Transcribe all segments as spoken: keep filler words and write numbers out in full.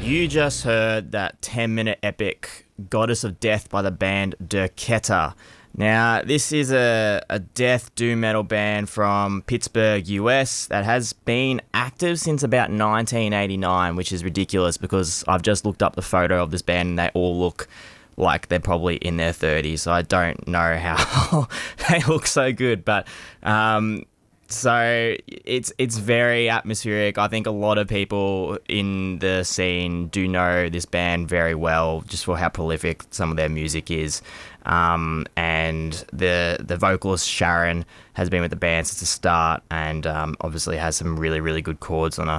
You just heard that ten-minute epic Goddess of Death by the band Der Keter. Now, this is a, a death doom metal band from Pittsburgh, U S that has been active since about nineteen eighty-nine, which is ridiculous because I've just looked up the photo of this band and they all look like they're probably in their thirties, so I don't know how they look so good, but um, so it's it's very atmospheric. I think a lot of people in the scene do know this band very well, just for how prolific some of their music is. Um, and the the vocalist Sharon has been with the band since the start, and um, obviously has some really really good chords on her.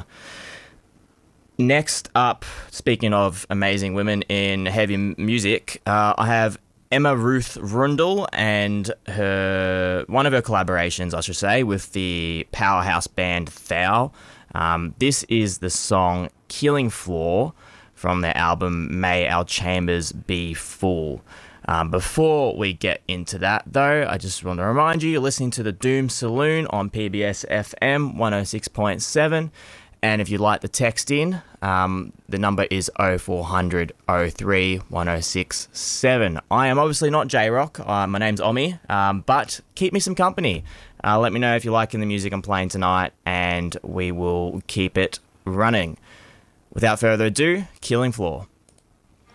Next up, speaking of amazing women in heavy m- music, uh, I have Emma Ruth Rundle and her one of her collaborations, I should say, with the powerhouse band Thou. Um, this is the song Killing Floor from their album May Our Chambers Be Full. Um, before we get into that, though, I just want to remind you, you're listening to the Doom Saloon on P B S F M one oh six point seven. And if you'd like to text in, um, the number is oh four hundred oh three one oh six seven. I am obviously not J-Rock. Uh, my name's Omi, um, but keep me some company. Uh, let me know if you're liking the music I'm playing tonight, and we will keep it running. Without further ado, Killing Floor.